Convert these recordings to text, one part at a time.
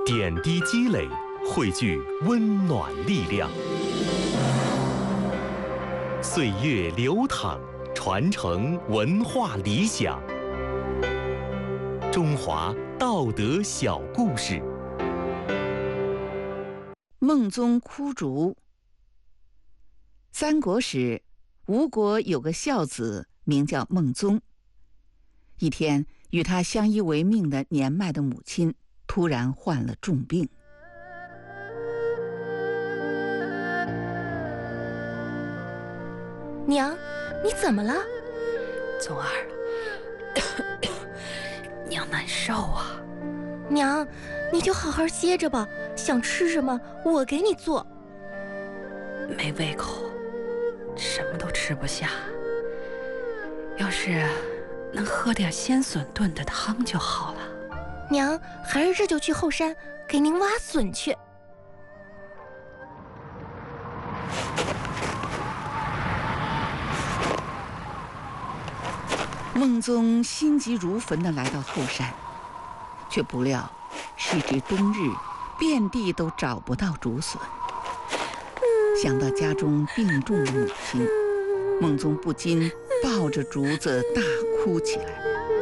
点滴积累，汇聚温暖力量。岁月流淌，传承文化理想。中华道德小故事。 孟宗哭竹。三国时，吴国有个孝子名叫孟宗。一天，与他相依为命的年迈的母亲突然患了重病。 娘，你怎么了？ 宗儿，娘难受啊。 娘，你就好好歇着吧，想吃什么我给你做。 没胃口，什么都吃不下。要是能喝点鲜笋炖的汤就好了。 娘，还是这就去后山给您挖笋去。 孟宗心急如焚地来到后山，却不料时值冬日，遍地都找不到竹笋。想到家中病重的母亲，孟宗不禁抱着竹子大哭起来。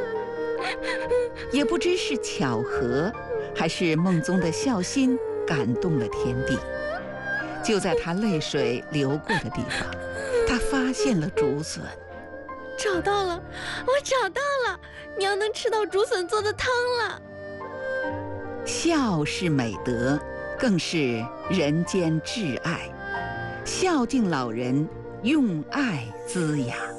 也不知是巧合，还是孟宗的孝心感动了天地。就在他泪水流过的地方，他发现了竹笋。 找到了，我找到了，娘能吃到竹笋做的汤了。 孝是美德，更是人间至爱。孝敬老人，用爱滋养。